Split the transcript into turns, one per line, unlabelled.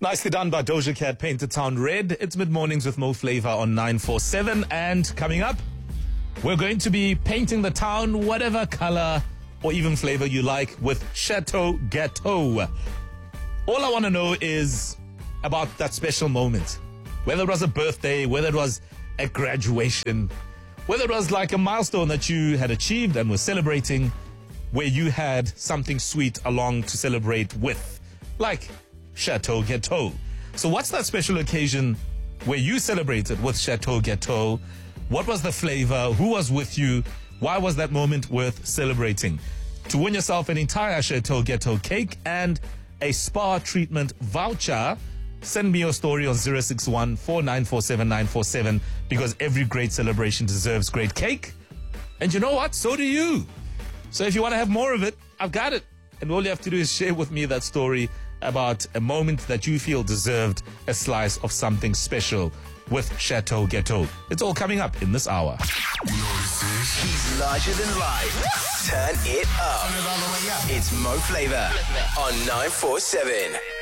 Nicely done by Doja Cat, Paint the Town Red. It's mid-mornings with Mo Flavor on 947. And coming up, we're going to be painting the town whatever color or even flavor you like with Chateau Gâteau. All I want to know is about that special moment. Whether it was a birthday, whether it was a graduation, whether it was like a milestone that you had achieved and were celebrating, where you had something sweet along to celebrate with, like Chateau Gâteau. So what's that special occasion where you celebrated with Chateau Gâteau? What was the flavor? Who was with you? Why was that moment worth celebrating? To win yourself an entire Chateau Gâteau cake and a spa treatment voucher, send me your story on 061 4947 947, because every great celebration deserves great cake. And you know what? So do you. So if you want to have more of it, I've got it. And all you have to do is share with me that story about a moment that you feel deserved a slice of something special with Chateau Gâteau. It's all coming up in this hour.
He's larger than life. Turn it up. It's Mo Flavor on 947.